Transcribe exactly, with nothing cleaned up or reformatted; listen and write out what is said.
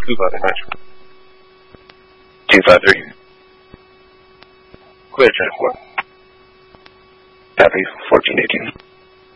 two five three. two five three. Clear transport. Copy, fourteen eighteen.